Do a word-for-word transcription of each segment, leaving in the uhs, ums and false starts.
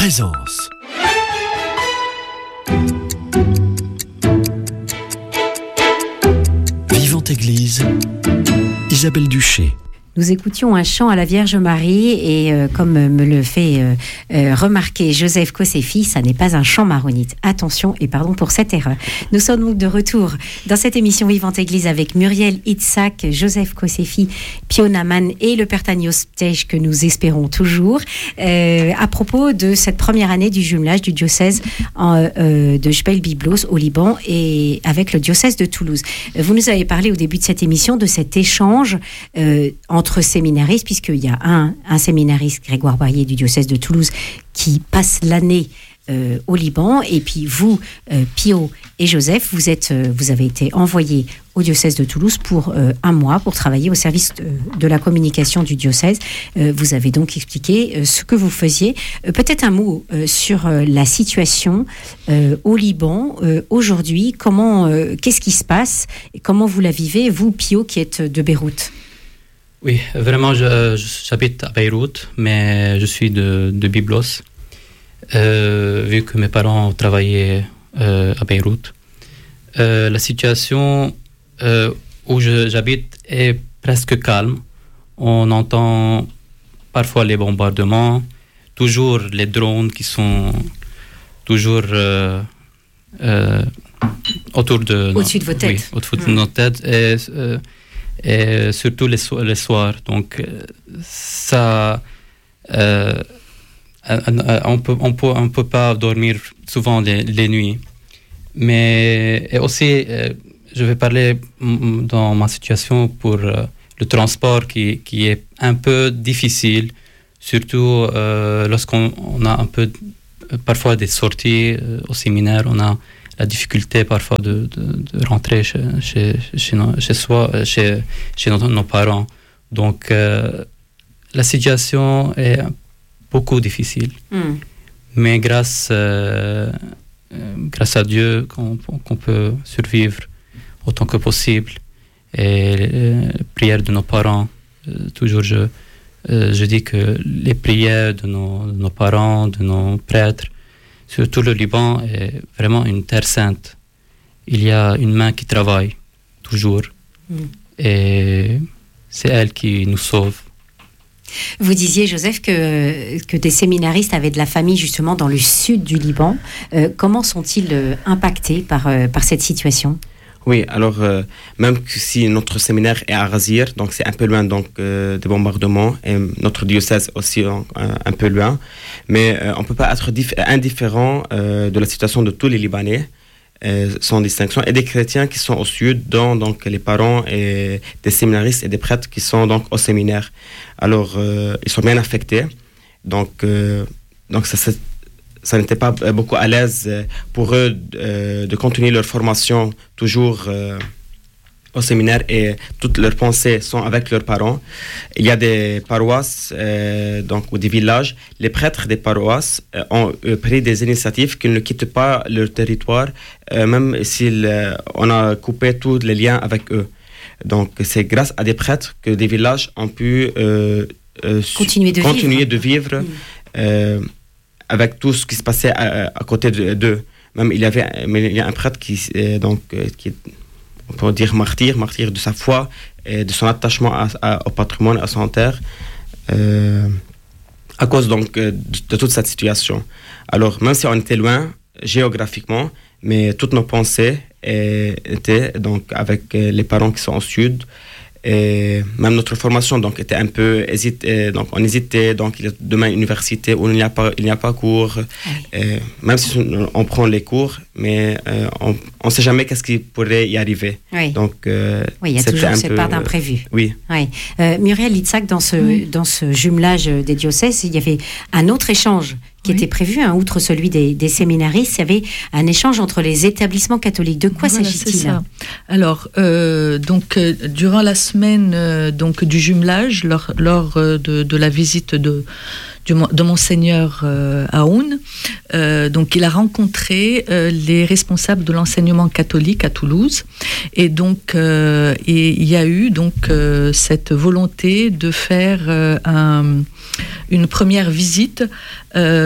Présence. Vivante Église, Isabelle Duché. Nous écoutions un chant à la Vierge Marie et euh, comme me le fait euh, euh, remarquer Joseph Kossefi, ça n'est pas un chant maronite. Attention et pardon pour cette erreur. Nous sommes donc de retour dans cette émission Vivante Église avec Muriel Itzhak, Joseph Kossefi, Pio Naman et le Père Tanios Tej que nous espérons toujours euh, à propos de cette première année du jumelage du diocèse en, euh, de Jebel-Byblos au Liban et avec le diocèse de Toulouse. Vous nous avez parlé au début de cette émission de cet échange euh, en entre séminaristes, puisqu'il y a un, un séminariste, Grégoire Barrier du diocèse de Toulouse, qui passe l'année euh, au Liban, et puis vous, euh, Pio et Joseph, vous, êtes, euh, vous avez été envoyés au diocèse de Toulouse pour euh, un mois, pour travailler au service de, de la communication du diocèse. Euh, vous avez donc expliqué euh, ce que vous faisiez. Euh, peut-être un mot euh, sur euh, la situation euh, au Liban euh, aujourd'hui. Comment, euh, qu'est-ce qui se passe et comment vous la vivez, vous, Pio, qui êtes de Beyrouth? Oui, vraiment, je, je, j'habite à Beyrouth, mais je suis de, de Byblos, euh, vu que mes parents travaillaient euh, à Beyrouth. Euh, la situation euh, où je, j'habite est presque calme. On entend parfois les bombardements, toujours les drones qui sont toujours euh, euh, autour de... Au-dessus de vos têtes. Oui, au-dessus de nos têtes. Et, euh, et surtout les, so- les soirs. Donc, ça, euh, on peut, on peut, on peut pas dormir souvent les, les nuits. Mais et aussi, euh, je vais parler dans ma situation pour euh, le transport qui, qui est un peu difficile, surtout euh, lorsqu'on on a un peu, parfois des sorties euh, au séminaire, on a la difficulté parfois de, de, de rentrer chez, chez, chez, nos, chez soi, chez, chez nos, nos parents. Donc, euh, la situation est beaucoup difficile. Mm. Mais grâce, euh, grâce à Dieu, qu'on, qu'on peut survivre autant que possible. Et les prières de nos parents, euh, toujours je, euh, je dis que les prières de nos, de nos parents, de nos prêtres, surtout le Liban est vraiment une terre sainte. Il y a une main qui travaille, toujours. Mm. Et c'est elle qui nous sauve. Vous disiez, Joseph, que, que des séminaristes avaient de la famille justement dans le sud du Liban. Euh, comment sont-ils euh, impactés par, euh, par cette situation ? Oui, alors euh, même si notre séminaire est à Razir, donc c'est un peu loin donc euh, des bombardements, et notre diocèse aussi euh, un peu loin, mais euh, on ne peut pas être dif- indifférent euh, de la situation de tous les Libanais, euh, sans distinction, et des chrétiens qui sont au sud, dont donc les parents et des séminaristes et des prêtres qui sont donc au séminaire. Alors euh, ils sont bien affectés, donc euh, donc ça c'est ça n'était pas beaucoup à l'aise pour eux euh, de continuer leur formation toujours euh, au séminaire, et toutes leurs pensées sont avec leurs parents. Il y a des paroisses euh, donc, ou des villages. Les prêtres des paroisses euh, ont euh, pris des initiatives qu'ils ne quittent pas leur territoire, euh, même si euh, on a coupé tous les liens avec eux. Donc c'est grâce à des prêtres que des villages ont pu euh, euh, continuer de continuer vivre, de vivre mmh. euh, avec tout ce qui se passait à, à côté d'eux. Même il y avait, mais il y a un prêtre qui, euh, donc, euh, qui est, on peut dire martyr, martyr de sa foi et de son attachement à, à, au patrimoine, à son terre, euh, à cause donc de, de toute cette situation. Alors même si on était loin géographiquement, mais toutes nos pensées étaient donc avec les parents qui sont au sud. Et même notre formation donc était un peu hésité, donc on hésitait, donc il y a demain une université où il n'y a pas il n'y a pas cours, oui. Et même si on prend les cours, mais euh, on on sait jamais qu'est-ce qui pourrait y arriver. Oui. Donc euh, oui, il y a toujours cette peu, part d'imprévu. Oui. Oui. Euh, Muriel Itzhak, dans ce oui. dans ce jumelage des diocèses, il y avait un autre échange qui oui. était prévu, hein, outre celui des, des séminaristes, il y avait un échange entre les établissements catholiques. De quoi voilà, s'agit-il ? C'est ça. Alors, euh, donc, euh, durant la semaine euh, donc, du jumelage, lors, lors euh, de, de la visite de, du, de Monseigneur euh, Aoun, euh, donc, il a rencontré euh, les responsables de l'enseignement catholique à Toulouse. Et donc, euh, et il y a eu donc, euh, cette volonté de faire euh, un, une première visite euh,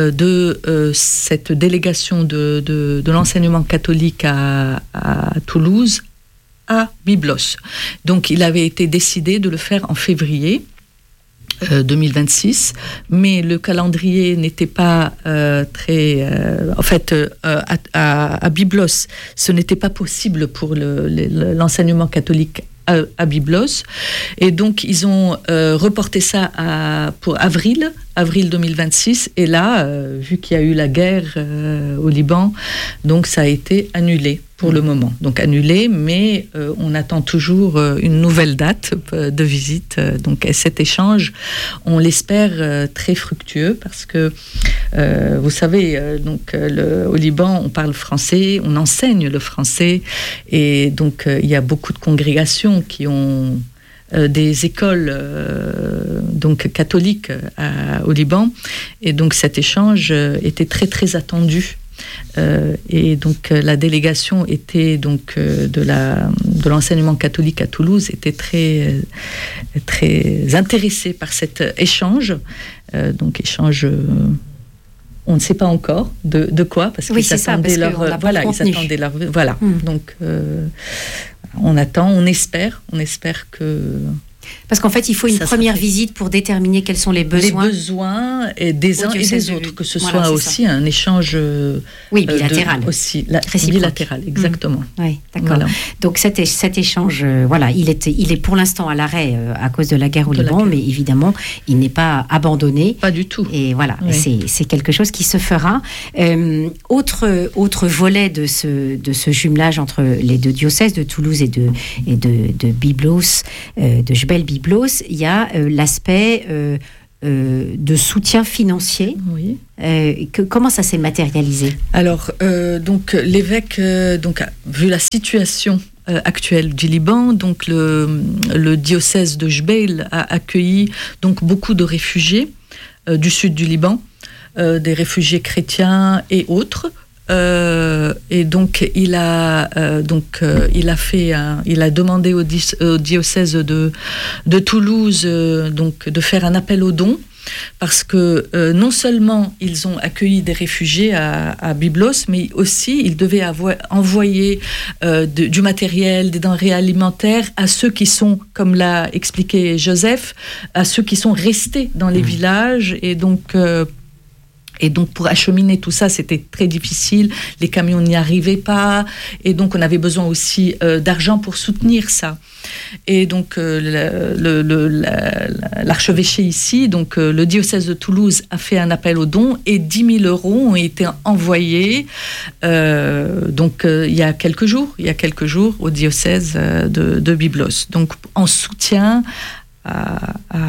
euh, de euh, cette délégation de, de, de l'enseignement catholique à, à Toulouse à Byblos. Donc il avait été décidé de le faire en février euh, deux mille vingt-six, mais le calendrier n'était pas euh, très... Euh, en fait, euh, à, à, à Byblos, ce n'était pas possible pour le, le, l'enseignement catholique à, à Byblos. Et donc, ils ont euh, reporté ça à, pour avril, avril deux mille vingt-six. Et là, euh, vu qu'il y a eu la guerre euh, au Liban, donc ça a été annulé pour le moment. Donc annulé, mais euh, on attend toujours euh, une nouvelle date euh, de visite. Donc et cet échange, on l'espère euh, très fructueux parce que, euh, vous savez, euh, donc, euh, le, au Liban, on parle français, on enseigne le français. Et donc, euh, il y a beaucoup de congrégations qui ont... Euh, des écoles euh, donc catholiques à, au Liban, et donc cet échange euh, était très très attendu. Euh, et donc euh, la délégation était donc euh, de la de l'enseignement catholique à Toulouse était très euh, très intéressée par cet échange. Euh, donc échange. Euh, on ne sait pas encore de, de quoi, parce oui, qu'ils attendaient ça, leur, euh, voilà, ils attendaient leur, voilà. Mmh. Donc, euh, on attend, on espère, on espère que. Parce qu'en fait, il faut une première visite pour déterminer quels sont les besoins. Les besoins et des uns et des autres, que ce voilà, soit aussi ça. Un échange. Euh, oui, bilatéral. De, aussi, la, bilatéral, exactement. Mmh. Oui, d'accord. Voilà. Donc cet, cet échange, euh, voilà, il est, il est pour l'instant à l'arrêt euh, à cause de la guerre au de Liban, guerre. Mais évidemment, il n'est pas abandonné. Pas du tout. Et voilà, oui. c'est, c'est quelque chose qui se fera. Euh, autre, autre volet de ce, de ce jumelage entre les deux diocèses de Toulouse et de, et de, de Byblos, euh, de Jebel Byblos, il y a euh, l'aspect euh, euh, de soutien financier. Oui. Euh, que, comment ça s'est matérialisé ? Alors, euh, donc l'évêque, euh, donc vu la situation euh, actuelle du Liban, donc le, le diocèse de Jbeil a accueilli donc beaucoup de réfugiés euh, du sud du Liban, euh, des réfugiés chrétiens et autres. Euh, et donc il a euh, donc euh, il a fait un, il a demandé au, di- au diocèse de de Toulouse euh, donc de faire un appel aux dons, parce que euh, non seulement ils ont accueilli des réfugiés à, à Byblos, mais aussi ils devaient avo- envoyer euh, de, du matériel, des denrées alimentaires à ceux qui sont, comme l'a expliqué Joseph, à ceux qui sont restés dans les mmh. villages. Et donc euh, Et donc, pour acheminer tout ça, c'était très difficile. Les camions n'y arrivaient pas. Et donc, on avait besoin aussi euh, d'argent pour soutenir ça. Et donc, euh, le, le, la, l'archevêché ici, donc euh, le diocèse de Toulouse a fait un appel aux dons et dix mille euros ont été envoyés euh, donc, euh, il y a quelques jours, il y a quelques jours au diocèse de, de Byblos. Donc, en soutien à... à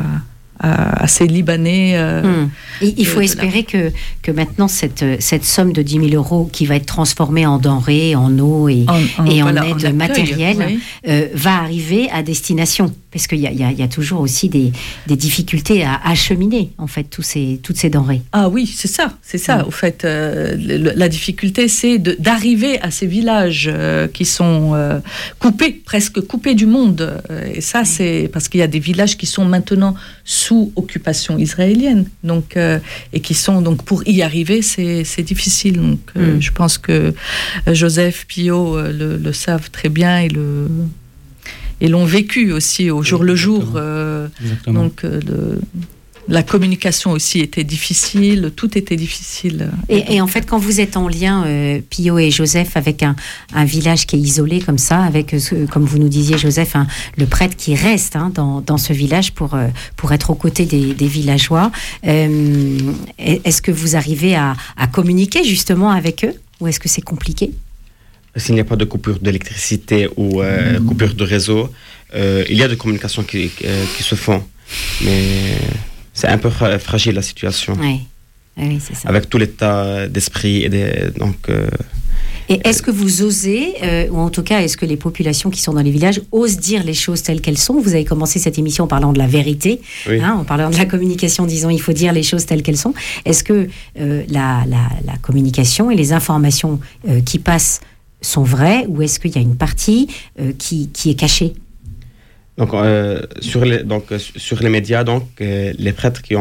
À, à ces Libanais. Euh, mmh. Et il faut espérer que, que maintenant, cette, cette somme de dix mille euros qui va être transformée en denrées, en eau et en, en, et voilà, en aide en matérielle, oui. euh, va arriver à destination. Parce qu'il y a, il y a, il y a toujours aussi des, des difficultés à acheminer, en fait, tous ces, toutes ces denrées. Ah oui, c'est ça, c'est ça. Mmh. Au fait, euh, le, la difficulté, c'est de, d'arriver à ces villages euh, qui sont euh, coupés, presque coupés du monde. Et ça, mmh. c'est parce qu'il y a des villages qui sont maintenant sous occupation israélienne, donc euh, et qui sont donc pour y arriver, c'est c'est difficile. Donc, euh, mmh. je pense que Joseph, Pio euh, le, le savent très bien et le et l'ont vécu aussi au jour Exactement. le jour. Euh, donc euh, le, la communication aussi était difficile, tout était difficile. Et, et en fait, quand vous êtes en lien, euh, Pio et Joseph, avec un, un village qui est isolé comme ça, avec, euh, comme vous nous disiez, Joseph, hein, le prêtre qui reste hein, dans, dans ce village pour, euh, pour être aux côtés des, des villageois, euh, est-ce que vous arrivez à, à communiquer justement avec eux, ou est-ce que c'est compliqué ? S'il n'y a pas de coupure d'électricité ou euh, coupure de réseau, euh, il y a des communications qui, euh, qui se font, mais c'est un peu fra- fragile la situation. Oui, oui, c'est ça. Avec tout l'état d'esprit et des, donc. Euh, et est-ce que vous osez, euh, ou en tout cas, est-ce que les populations qui sont dans les villages osent dire les choses telles qu'elles sont ? Vous avez commencé cette émission en parlant de la vérité, oui. hein, en parlant de la communication, disons, il faut dire les choses telles qu'elles sont. Est-ce que euh, la, la, la communication et les informations euh, qui passent sont vraies, ou est-ce qu'il y a une partie euh, qui, qui est cachée ? Donc, euh, sur les, donc, sur les médias, donc, euh, les prêtres qui ont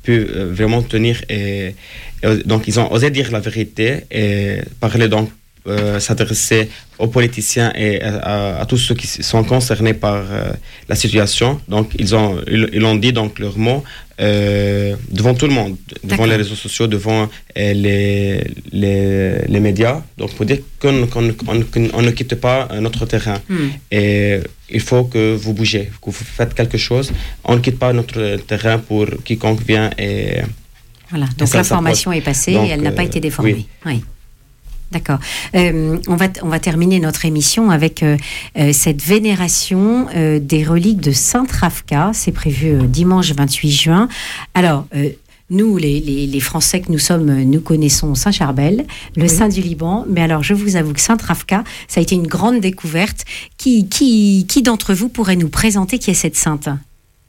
pu euh, vraiment tenir et, et donc ils ont osé dire la vérité et parler donc euh, s'adresser aux politiciens et à, à, à tous ceux qui sont concernés par euh, la situation. Donc ils ont ils, ils ont dit donc leurs mots euh, devant tout le monde, devant D'accord. les réseaux sociaux, devant euh, les, les les médias. Donc pour dire qu'on, qu'on, qu'on, qu'on ne quitte pas notre terrain mm. et il faut que vous bougez, que vous faites quelque chose. On ne quitte pas notre terrain pour quiconque vient et voilà. Donc et l'information est passée donc, et elle n'a pas été déformée. Oui. oui. D'accord. Euh, on va on va terminer notre émission avec euh, euh, cette vénération euh, des reliques de Saint Ravka. C'est prévu euh, dimanche vingt-huit juin. Alors. Euh, Nous, les, les, les Français que nous sommes, nous connaissons Saint Charbel, le oui. saint du Liban. Mais alors, je vous avoue que Saint Ravka, ça a été une grande découverte. Qui, qui, qui d'entre vous pourrait nous présenter qui est cette sainte ? Pio ?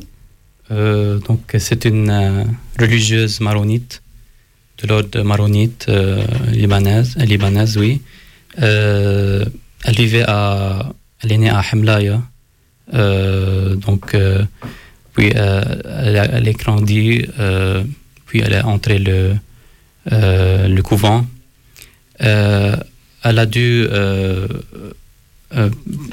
euh, Donc, c'est une euh, religieuse maronite, de l'ordre maronite euh, libanaise, libanaise, oui. Euh, elle vivait à, elle est née à Hemlaya. Euh, donc, euh, Puis euh, elle, a, elle est grandie, euh, puis elle est entrée le, euh, le couvent. Euh, elle a dû euh, euh,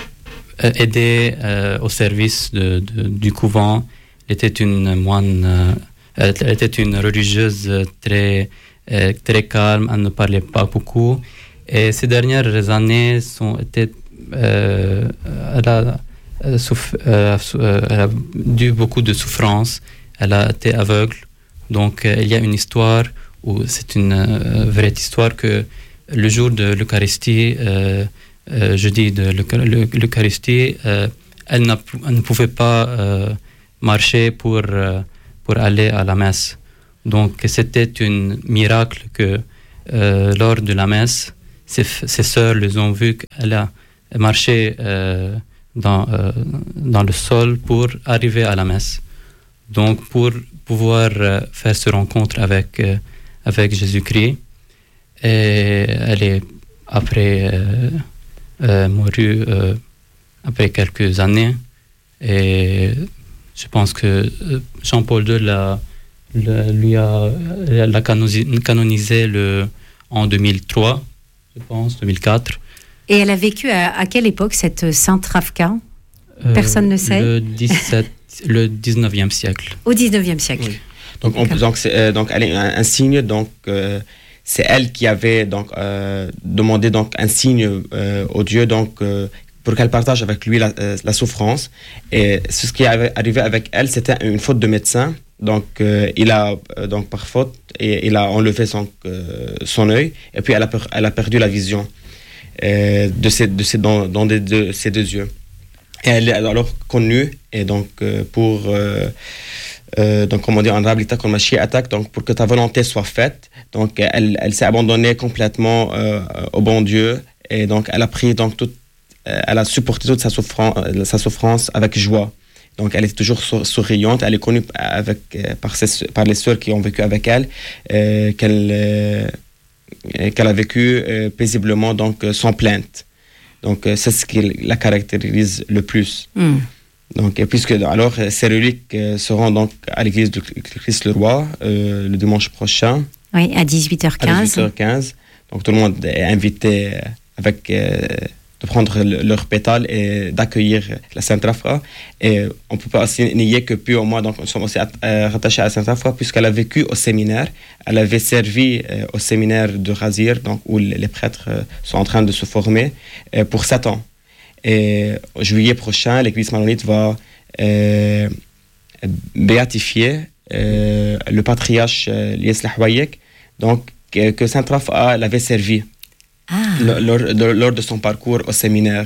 aider euh, au service de, de, du couvent. Elle était une moine, euh, elle était une religieuse très, euh, très calme, elle ne parlait pas beaucoup. Et ces dernières années sont été, euh, elle a Euh, souff- euh, euh, elle a dû beaucoup de souffrance, elle a été aveugle, donc euh, il y a une histoire où c'est une euh, vraie histoire que le jour de l'Eucharistie, euh, euh, jeudi de l'Eucharistie, euh, elle, n'a, elle ne pouvait pas euh, marcher pour, euh, pour aller à la messe. Donc c'était un miracle que euh, lors de la messe, ses, ses sœurs les ont vu qu'elle a marché euh, Dans, euh, dans le sol pour arriver à la messe. Donc, pour pouvoir euh, faire ce rencontre avec, euh, avec Jésus-Christ. Et elle est après euh, euh, morue euh, après quelques années. Et je pense que Jean-Paul deux l'a, l'a, lui a, l'a canonisé le, en deux mille trois, je pense, deux mille quatre. Et elle a vécu à, à quelle époque, cette Sainte Ravka ? Personne ne sait. Le, dix-sept, le dix-neuvième siècle. Au dix-neuvième siècle. Oui. Donc, on, donc, c'est, euh, donc, elle est un, un signe. Donc, euh, c'est elle qui avait donc, euh, demandé donc, un signe euh, au Dieu donc, euh, pour qu'elle partage avec lui la, euh, la souffrance. Et ce qui est arrivé avec elle, c'était une faute de médecin. Donc, euh, il a, euh, donc, par faute, et, il a enlevé son, euh, son œil. Et puis, elle a, per, elle a perdu la vision. Euh, de ces, de ces, dans, dans des, de ces deux yeux. Et elle est alors connue et donc euh, pour euh, euh, donc comment dire en Rabbi comme Mashiach attaque donc pour que ta volonté soit faite. Donc elle, elle s'est abandonnée complètement euh, au bon Dieu et donc elle a pris donc toute, euh, elle a supporté toute sa souffrance, sa souffrance avec joie. Donc elle est toujours souriante. Elle est connue avec euh, par ses, par les sœurs qui ont vécu avec elle euh, qu'elle euh, qu'elle a vécu euh, paisiblement, donc euh, sans plainte. Donc euh, c'est ce qui la caractérise le plus. Mm. Donc, et puisque alors ces reliques euh, seront donc à l'église du Christ le Roi euh, le dimanche prochain. Oui, à dix-huit heures quinze. À dix-huit heures quinze. Donc tout le monde est invité avec euh, de prendre le, leur pétale et d'accueillir la Sainte Ravka. Et on ne peut pas aussi nier que puis au moins, donc, nous sommes aussi euh, rattachés à la Sainte Ravka puisqu'elle a vécu au séminaire. Elle avait servi euh, au séminaire de Razir, donc, où les prêtres euh, sont en train de se former euh, pour sept ans. Et en juillet prochain, l'église maronite va euh, béatifier euh, le patriarche euh, Lies Lahwayek, donc que, que Sainte Ravka l'avait servi. Ah. Lors, lors, lors de son parcours au séminaire.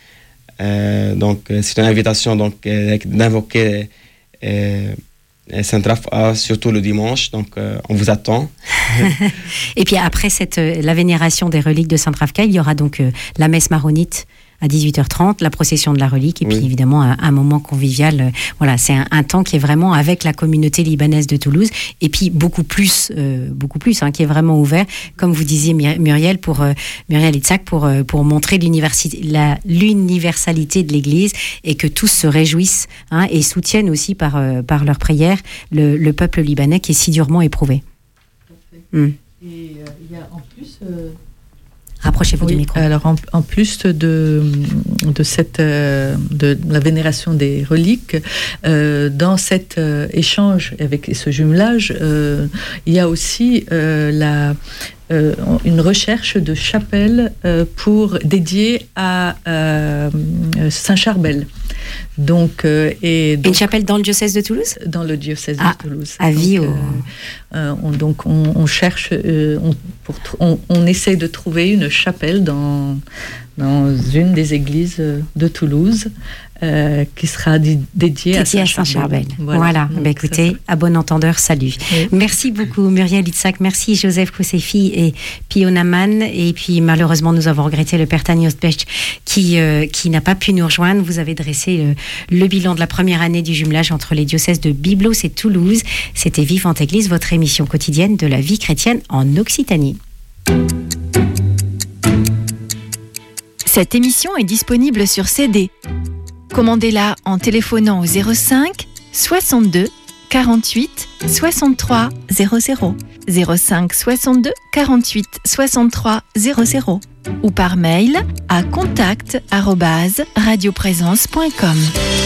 Euh, donc, c'est une invitation donc, euh, d'invoquer euh, Sainte Ravka, surtout le dimanche. Donc, euh, on vous attend. Et puis, après cette, la vénération des reliques de Sainte Ravka, il y aura donc euh, la messe maronite à dix-huit heures trente, la procession de la relique, et Oui. puis évidemment un, un moment convivial. euh, Voilà, c'est un, un temps qui est vraiment avec la communauté libanaise de Toulouse, et puis beaucoup plus, euh, beaucoup plus, hein, qui est vraiment ouvert, comme vous disiez Myr- Muriel, pour euh, Muriel Itzhak, pour euh, pour montrer l'université, la l'universalité de l'Église, et que tous se réjouissent, hein, et soutiennent aussi par euh, par leur prière le, le peuple libanais qui est si durement éprouvé. Mm. Et euh, il y a en plus. euh, Rapprochez-vous Oui, du micro. alors en, en plus de, de, cette, euh, de la vénération des reliques, euh, dans cet euh, échange avec ce jumelage, euh, il y a aussi euh, la, euh, une recherche de chapelle euh, pour, dédiée à euh, Saint-Charbel. Donc, euh, et donc, Une chapelle dans le diocèse de Toulouse ? dans le diocèse Ah, de Toulouse. à Donc, Vie, au- euh, euh, on, donc on, on cherche, euh, on, pour, tr- on, on essaie de trouver une chapelle dans, dans une des églises de Toulouse euh, qui sera di- dédiée à Dédié à Saint-Charbel. Saint-Charbel. Voilà. Donc, Bah, écoutez, ça, à bon entendeur, salut. Oui. Merci beaucoup Muriel Itzhak, merci Joseph Kosefi et Pio Naman. Et puis malheureusement, nous avons regretté le père Tani Ostbech qui, euh, qui n'a pas pu nous rejoindre. Vous avez dressé le, le bilan de la première année du jumelage entre les diocèses de Byblos et Toulouse. C'était Vivante Église, votre émission quotidienne de la vie chrétienne en Occitanie. Cette émission est disponible sur C D. Commandez-la en téléphonant au zéro cinq soixante-deux quarante-huit soixante-trois zéro zéro, zéro cinq soixante-deux quarante-huit soixante-trois zéro zéro ou par mail à contact arobase radioprésence point com.